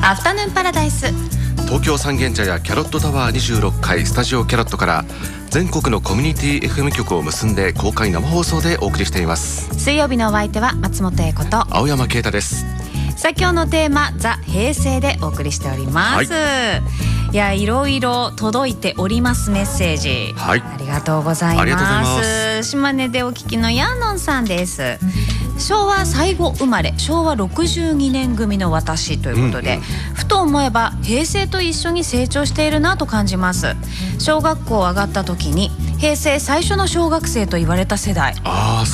アフタヌーンパラダイス。 東京三軒茶屋キャロットタワー26階スタジオキャロットから全国のコミュニティ FM 局を結んで公開生放送でお送りしています。 水曜日のお相手は松本英子と青山啓太です。 さあ今日のテーマザ・平成でお送りしております、いやいろいろ届いておりますメッセージ、ありがとうございます。島根でお聞きのヤーノンさんです。昭和最後生まれ昭和62年組の私ということで、ふと思えば平成と一緒に成長しているなと感じます。小学校上がった時に平成最初の小学生と言われた世代。